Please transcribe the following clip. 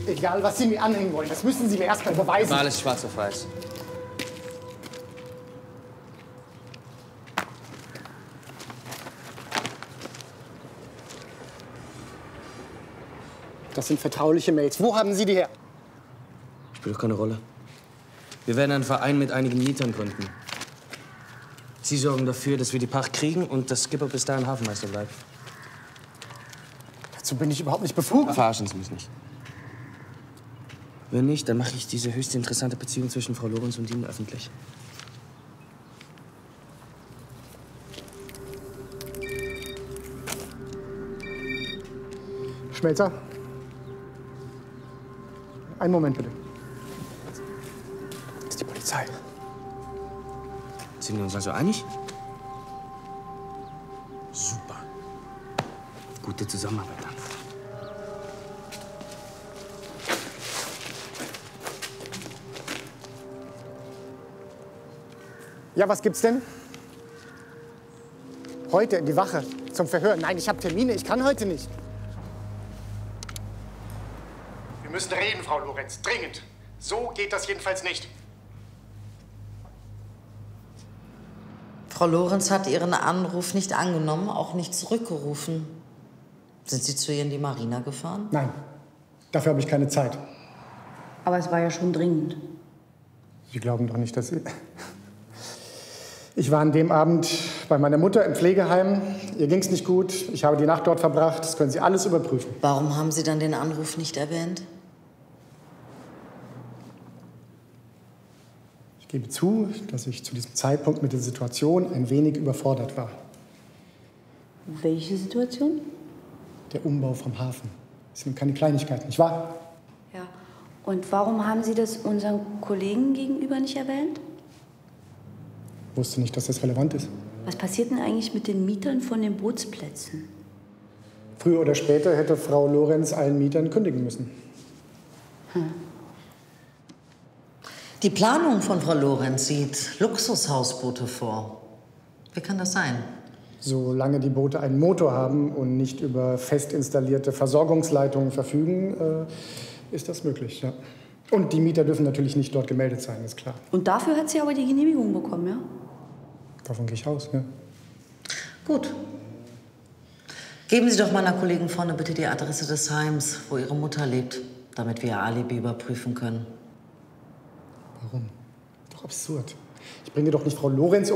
Egal, was Sie mir anhängen wollen, das müssen Sie mir erst mal beweisen. War alles schwarz auf weiß. Das sind vertrauliche Mails. Wo haben Sie die her? Spielt doch keine Rolle. Wir werden einen Verein mit einigen Mietern gründen. Sie sorgen dafür, dass wir die Pacht kriegen und dass Skipper bis dahin Hafenmeister bleibt. Dazu bin ich überhaupt nicht befugt. Verarschen Sie mich nicht. Wenn nicht, dann mache ich diese höchst interessante Beziehung zwischen Frau Lorenz und Ihnen öffentlich. Schmelzer? Einen Moment, bitte. Das ist die Polizei. Sind wir uns also einig? Super. Gute Zusammenarbeit dann. Ja, was gibt's denn? Heute in die Wache zum Verhör. Nein, ich habe Termine, ich kann heute nicht. Wir müssen reden, Frau Lorenz, dringend. So geht das jedenfalls nicht. Frau Lorenz hat Ihren Anruf nicht angenommen, auch nicht zurückgerufen. Sind Sie zu ihr in die Marina gefahren? Nein, dafür habe ich keine Zeit. Aber es war ja schon dringend. Sie glauben doch nicht, dass Sie... Ich war an dem Abend bei meiner Mutter im Pflegeheim. Ihr ging's nicht gut. Ich habe die Nacht dort verbracht. Das können Sie alles überprüfen. Warum haben Sie dann den Anruf nicht erwähnt? Ich gebe zu, dass ich zu diesem Zeitpunkt mit der Situation ein wenig überfordert war. Welche Situation? Der Umbau vom Hafen. Das sind keine Kleinigkeiten, nicht wahr? Ja. Und warum haben Sie das unseren Kollegen gegenüber nicht erwähnt? Ich wusste nicht, dass das relevant ist. Was passiert denn eigentlich mit den Mietern von den Bootsplätzen? Früher oder später hätte Frau Lorenz allen Mietern kündigen müssen. Die Planung von Frau Lorenz sieht Luxushausboote vor. Wie kann das sein? Solange die Boote einen Motor haben und nicht über fest installierte Versorgungsleitungen verfügen, ist das möglich, ja. Und die Mieter dürfen natürlich nicht dort gemeldet sein, ist klar. Und dafür hat sie aber die Genehmigung bekommen, ja? Davon gehe ich aus, ja. Gut. Geben Sie doch meiner Kollegin vorne bitte die Adresse des Heims, wo Ihre Mutter lebt, damit wir ihr Alibi überprüfen können. Warum? Doch absurd. Ich bringe doch nicht Frau Lorenz um.